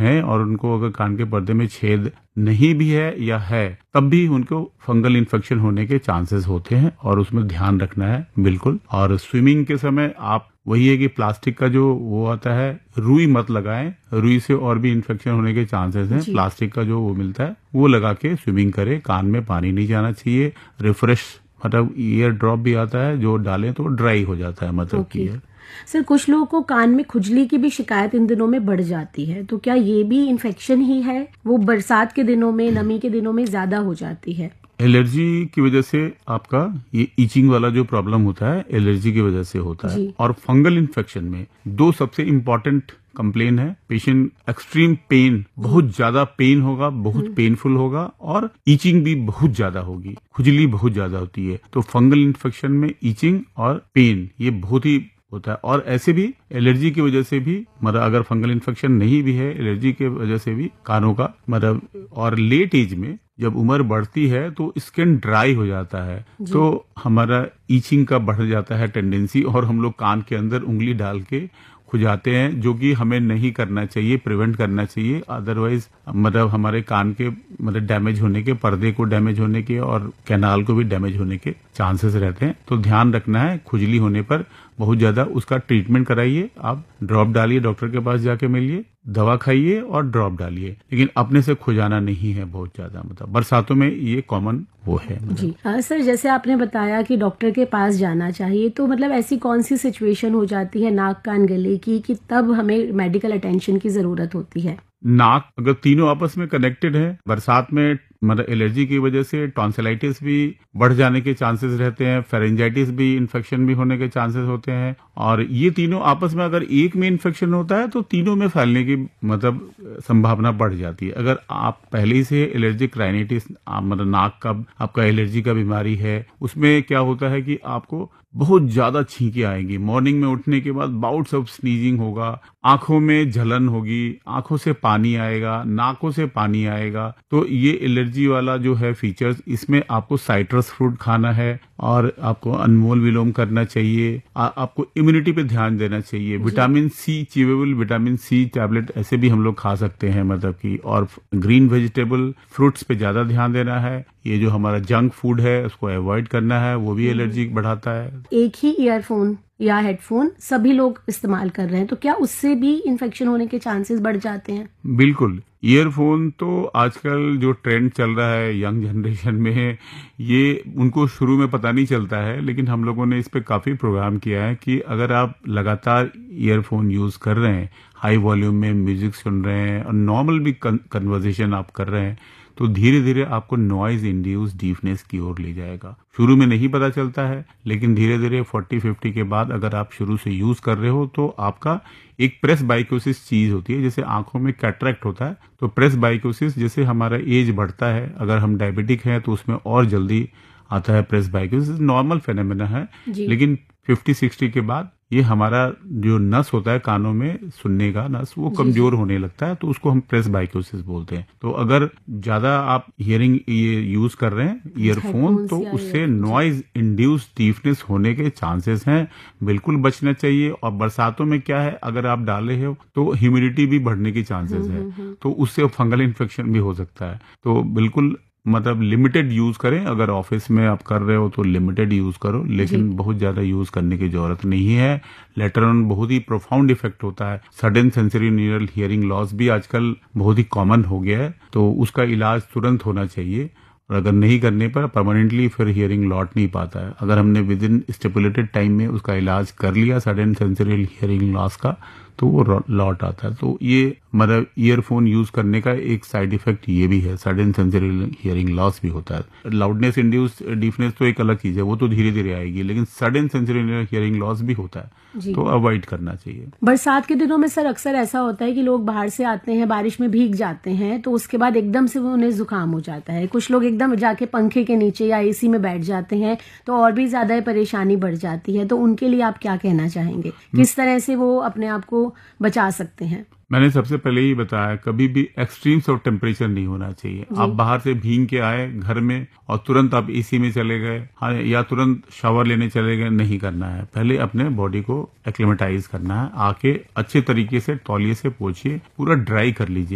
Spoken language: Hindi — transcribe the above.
हैं और उनको अगर कान के पर्दे में छेद नहीं भी है या है, तब भी उनको फंगल इन्फेक्शन होने के चांसेस होते हैं और उसमें ध्यान रखना है बिल्कुल। और स्विमिंग के समय आप वही है कि प्लास्टिक का जो वो आता है, रुई मत लगाएं, रुई से और भी इन्फेक्शन होने के चांसेस हैं। प्लास्टिक का जो वो मिलता है वो लगा के स्विमिंग करें। कान में पानी नहीं जाना चाहिए। रिफ्रेश मतलब ईयर ड्रॉप भी आता है, जो डालें तो ड्राई हो जाता है मतलब कि सर कुछ लोगों को कान में खुजली की भी शिकायत इन दिनों में बढ़ जाती है, तो क्या ये भी इन्फेक्शन ही है? वो बरसात के दिनों में, नमी के दिनों में ज्यादा हो जाती है। एलर्जी की वजह से आपका ये ईचिंग वाला जो प्रॉब्लम होता है एलर्जी की वजह से होता है। और फंगल इन्फेक्शन में दो सबसे इम्पोर्टेंट कंप्लेन है। पेशेंट एक्सट्रीम पेन, बहुत ज्यादा पेन होगा, बहुत पेनफुल होगा और ईचिंग भी बहुत ज्यादा होगी, खुजली बहुत ज्यादा होती है। तो फंगल इन्फेक्शन में ईचिंग और पेन ये बहुत ही होता है। और ऐसे भी एलर्जी की वजह से भी मतलब अगर फंगल इन्फेक्शन नहीं भी है, एलर्जी की वजह से भी कानों का मतलब, और लेट एज में जब उम्र बढ़ती है तो स्किन ड्राई हो जाता है, तो हमारा ईचिंग का बढ़ जाता है टेंडेंसी और हम लोग कान के अंदर उंगली डाल के खुजाते हैं, जो कि हमें नहीं करना चाहिए, प्रिवेंट करना चाहिए। अदरवाइज मतलब हमारे कान के मतलब डैमेज होने के, पर्दे को डैमेज होने के और कैनाल को भी डैमेज होने के चांसेस रहते हैं। तो ध्यान रखना है, खुजली होने पर बहुत ज्यादा उसका ट्रीटमेंट कराइए। आप ड्रॉप डालिए, डॉक्टर के पास जाके मिलिए, दवा खाइए और ड्रॉप डालिए, लेकिन अपने से खुजाना नहीं है बहुत ज्यादा। मतलब बरसातों में ये कॉमन वो है जी। सर जैसे आपने बताया कि डॉक्टर के पास जाना चाहिए, तो मतलब ऐसी कौन सी सिचुएशन हो जाती है नाक कान गले की कि तब हमें मेडिकल अटेंशन की जरूरत होती है? नाक अगर तीनों आपस में कनेक्टेड है, बरसात में मतलब एलर्जी की वजह से टॉन्सिलाइटिस भी बढ़ जाने के चांसेस रहते हैं, फेरेंजाइटिस भी इन्फेक्शन भी होने के चांसेस होते हैं। और ये तीनों आपस में अगर एक में इन्फेक्शन होता है तो तीनों में फैलने की मतलब संभावना बढ़ जाती है। अगर आप पहले से एलर्जिक राइनाइटिस मतलब नाक का आपका एलर्जी का बीमारी है, उसमें क्या होता है कि आपको बहुत ज्यादा छींके आएंगी, मॉर्निंग में उठने के बाद बाउट्स ऑफ स्नीजिंग होगा, आंखों में जलन होगी, आंखों से पानी आएगा, नाकों से पानी आएगा। तो ये एलर्जी वाला जो है फीचर्स, इसमें आपको साइट्रस फ्रूट खाना है और आपको अनुलोम विलोम करना चाहिए। आपको इम्यूनिटी पे ध्यान देना चाहिए। Vitamin C, chewable vitamin C tablet ऐसे भी हम लोग खा सकते हैं मतलब कि। और ग्रीन वेजिटेबल फ्रूट्स पे ज्यादा ध्यान देना है। ये जो हमारा जंक फूड है उसको अवॉइड करना है, वो भी एलर्जी बढ़ाता है। एक ही ईयरफोन या हेडफोन सभी लोग इस्तेमाल कर रहे हैं, तो क्या उससे भी इन्फेक्शन होने के चांसेस बढ़ जाते हैं? बिल्कुल। ईयरफोन तो आजकल जो ट्रेंड चल रहा है यंग जनरेशन में, ये उनको शुरू में पता नहीं चलता है, लेकिन हम लोगों ने इस पे काफी प्रोग्राम किया है कि अगर आप लगातार ईयरफोन यूज कर रहे हैं, हाई वॉल्यूम में म्यूजिक सुन रहे हैं और नॉर्मल भी कन्वर्सेशन आप कर रहे हैं, तो धीरे धीरे आपको नॉइज इंड्यूस डीफनेस की ओर ले जाएगा। शुरू में नहीं पता चलता है, लेकिन धीरे धीरे 40-50 के बाद अगर आप शुरू से यूज कर रहे हो तो आपका एक प्रेस बाइकोसिस चीज होती है, जैसे आंखों में कैटरेक्ट होता है, तो प्रेस बाइकोसिस जैसे हमारा एज बढ़ता है, अगर हम डायबिटिक हैं तो उसमें और जल्दी आता है प्रेस बाइकोसिस। नॉर्मल फेनोमेना है, लेकिन 50-60 के बाद ये हमारा जो नस होता है कानों में सुनने का नस, वो कमजोर होने लगता है, तो उसको हम प्रेस बाइकोसिस बोलते हैं। तो अगर ज्यादा आप हियरिंग ये यूज कर रहे हैं ईयरफोन, तो उससे नॉइज इंड्यूस डीफनेस होने के चांसेस हैं, बिल्कुल बचना चाहिए। और बरसातों में क्या है, अगर आप डाले हो तो ह्यूमिडिटी भी बढ़ने की चांसेस है, तो उससे फंगल इन्फेक्शन भी हो सकता है। तो बिल्कुल मतलब लिमिटेड यूज करें। अगर ऑफिस में आप कर रहे हो तो लिमिटेड यूज करो, लेकिन बहुत ज्यादा यूज करने की जरूरत नहीं है। लेटर ऑन बहुत ही प्रोफाउंड इफेक्ट होता है। Sudden sensory neural hearing loss भी आजकल बहुत ही कॉमन हो गया है, तो उसका इलाज तुरंत होना चाहिए। और अगर नहीं करने पर परमानेंटली फिर हियरिंग लौट नहीं पाता है। अगर हमने विद इन स्टिपुलेटेड टाइम में उसका इलाज कर लिया सडन सेंसरी हियरिंग लॉस का, तो वो लौट आता है। तो ये मतलब ईयरफोन यूज करने का एक साइड इफेक्ट ये भी है, सडन सेंसरी हियरिंग लॉस भी होता है। लाउडनेस इंड्यूस डीफनेस तो एक अलग चीज है, वो तो धीरे धीरे आएगी, लेकिन सडन सेंसरी हियरिंग लॉस भी होता है, तो अवॉइड करना चाहिए। बरसात के दिनों में सर अक्सर ऐसा होता है कि लोग बाहर से आते हैं, बारिश में भीग जाते हैं, तो उसके बाद एकदम से वो उन्हें जुकाम हो जाता है। कुछ लोग एकदम जाके पंखे के नीचे या एसी में बैठ जाते हैं, तो और भी ज्यादा परेशानी बढ़ जाती है। तो उनके लिए आप क्या कहना चाहेंगे, किस तरह से वो अपने आप को बचा सकते हैं? मैंने सबसे पहले ही बताया, कभी भी एक्सट्रीम्स ऑफ टेम्परेचर नहीं होना चाहिए। आप बाहर से भीग के आए घर में और तुरंत आप एसी में चले गए, हाँ, या तुरंत शावर लेने चले गए, नहीं करना है। पहले अपने बॉडी को एक्लिमेटाइज करना है। आके अच्छे तरीके से तौलिए से पोंछिए, पूरा ड्राई कर लीजिए।